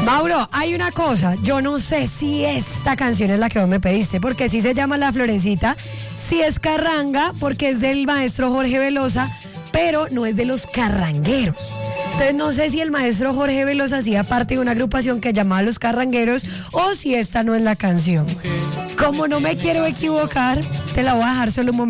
Mauro, hay una cosa, yo no sé si esta canción es la que vos me pediste, porque sí se llama La Florecita, sí es carranga, porque es del maestro Jorge Velosa, pero no es de los carrangueros. Entonces no sé si el maestro Jorge Velosa hacía parte de una agrupación que llamaba Los Carrangueros o si esta no es la canción. Como no me quiero equivocar, te la voy a dejar solo un momento.